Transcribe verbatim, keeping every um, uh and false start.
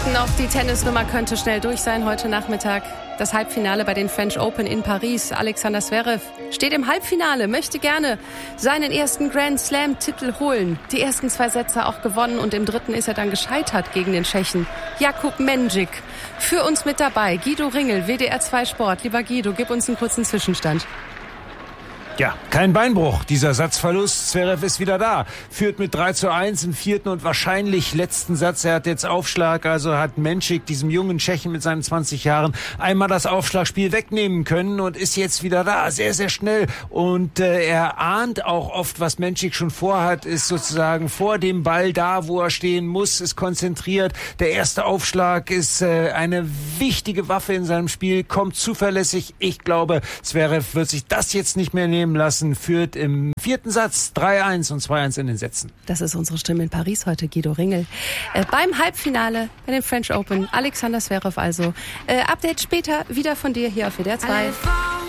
dachten noch, die Tennisnummer könnte schnell durch sein heute Nachmittag. Das Halbfinale bei den French Open in Paris. Alexander Zverev steht im Halbfinale, möchte gerne seinen ersten Grand Slam-Titel holen. Die ersten zwei Sätze auch gewonnen und im dritten ist er dann gescheitert gegen den Tschechen Jakub Mendžić. Für uns mit dabei Guido Ringel, W D R zwei Sport. Lieber Guido, gib uns einen kurzen Zwischenstand. Ja, kein Beinbruch. Dieser Satzverlust. Zverev ist wieder da. Führt mit drei zu eins im vierten und wahrscheinlich letzten Satz. Er hat jetzt Aufschlag. Also hat Mendžić, diesem jungen Tschechen mit seinen zwanzig Jahren, einmal das Aufschlagspiel wegnehmen können und ist jetzt wieder da. Sehr, sehr schnell. Und äh, er ahnt auch oft, was Mendžić schon vorhat, ist sozusagen vor dem Ball da, wo er stehen muss, ist konzentriert. Der erste Aufschlag ist äh, eine wichtige Waffe in seinem Spiel, kommt zuverlässig. Ich glaube, Zverev wird sich das jetzt nicht mehr nehmen lassen, führt im vierten Satz drei eins und zwei eins in den Sätzen. Das ist unsere Stimme in Paris heute, Guido Ringel. Äh, beim Halbfinale bei den French Open, Alexander Zverev also. Äh, Update später wieder von dir hier auf W D R zwei.